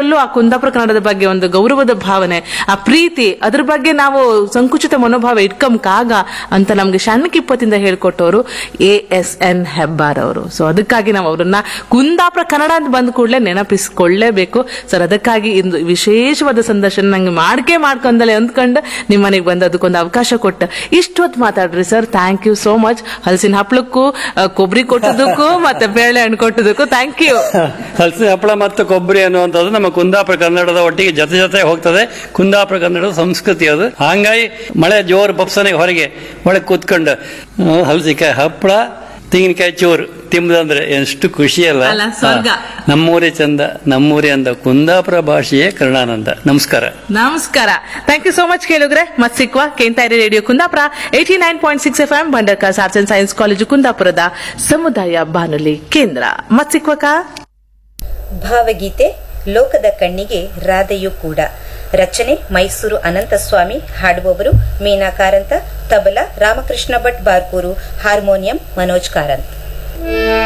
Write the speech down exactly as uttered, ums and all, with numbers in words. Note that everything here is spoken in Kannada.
ಎಲ್ಲರಲ್ಲೂ ಆ ಕುಂದಾಪುರ ಕನ್ನಡದ ಬಗ್ಗೆ ಒಂದು ಗೌರವದ ಭಾವನೆ, ಆ ಪ್ರೀತಿ, ಅದ್ರ ಬಗ್ಗೆ ನಾವು ಸಂಕುಚಿತ ಮನೋಭಾವ ಇಟ್ಕೊಂಬಾಗ ಅಂತ ನಮ್ಗೆ ಸಣ್ಣಕಿಪ್ಪತ್ತಿಂದ ಹೇಳ್ಕೊಟ್ಟವರು ಎ ಎಸ್ ಎನ್ ಹೆಬ್ಬಾರ್ ಅವರು. ಸೊ ಅದಕ್ಕಾಗಿ ನಾವು ಅವ್ರನ್ನ ಕುಂದಾಪುರ ಕನ್ನಡ ಅಂತ ಬಂದ ಕೂಡಲೇ ನೆನಪಿಸ್ಕೊಳ್ಳೇಬೇಕು ಸರ್. ಅದಕ್ಕಾಗಿ ಇಂದು ವಿಶೇಷವಾದ ಸಂದರ್ಶನ ನಂಗೆ ಮಾಡ್ಕೆ ಮಾಡ್ಕೊಂಡಲೆ ಅಂದ್ಕೊಂಡು ನಿಮ್ಮ ಮನೆಗೆ ಬಂದು ಅದಕ್ಕೊಂದು ಅವಕಾಶ ಕೊಟ್ಟ ಇಷ್ಟೊತ್ತು ಮಾತಾಡ್ರಿ sir. Thank you so much. ಹಲಸಿನ ಹಪ್ಪಳಕ್ಕೂ ಕೊಬ್ಬರಿ ಕೊಟ್ಟದಕ್ಕೂ ಮತ್ತೆ ಬೇಳೆ ಹಣ್ಣು ಕೊಟ್ಟದಕ್ಕೂ ಥ್ಯಾಂಕ್ ಯು. ಹಲಸಿನ ಹಪ್ಪಳ ಮತ್ತು ಕೊಬ್ಬರಿ ಅನ್ನುವಂಥದ್ದು ನಮ್ಮ ಕುಂದಾಪುರ ಕನ್ನಡದ ಒಟ್ಟಿಗೆ ಜೊತೆ ಜೊತೆ ಹೋಗ್ತದೆ. ಕುಂದಾಪುರ ಕನ್ನಡದ ಸಂಸ್ಕೃತಿ ಅದು. ಹಂಗಾಗಿ ಮಳೆ ಜೋರು ಬಪ್ಸನೆಗೆ ಹೊರಗೆ ಒಳಗೆ ಕೂತ್ಕೊಂಡು ಹಲಸಿನಕಾಯಿ ಹಪ್ಪಳ ತೆಂಗಿನಕಾಯಿ ಚೋರು ತಿಂಬುದಂದ್ರೆ ಎಷ್ಟು ಖುಷಿ ಅಲ್ಲ. ನಮ್ಮೂರೇ ಚಂದ, ನಮ್ಮೂರೇ ಅಂದ, ಕುಂದಾಪುರ ಭಾಷೆಯೇ ಕರ್ಣಾನಂದ. ನಮಸ್ಕಾರ. ನಮಸ್ಕಾರ. ಥ್ಯಾಂಕ್ ಯು ಸೋ ಮಚ್ ಕೇಳಿದ್ರೆ ಮತ್ ಸಿಕ್ವಾ. ಕೇಂತಾಯಿರಿ radio Kundapura eighty nine point six F M Bhandarkars arts and science college ಕುಂದಾಪುರದ ಸಮುದಾಯ ಬಾನುಲಿ ಕೇಂದ್ರ. ಮತ್ ಸಿಕ್ವಕ. ಭಾವಗೀತೆ ಲೋಕದ ಕಣ್ಣಿಗೆ ರಾಧೆಯೂ ಕೂಡ. ರಚನೆ ಮೈಸೂರು ಅನಂತಸ್ವಾಮಿ. ಹಾಡುವವರು ಮೀನಾ ಕಾರಂತ. ತಬಲಾ ರಾಮಕೃಷ್ಣ ಭಟ್ ಬಾರ್ಕೂರು. ಹಾರ್ಮೋನಿಯಂ ಮನೋಜ್ ಕಾರಂತ್.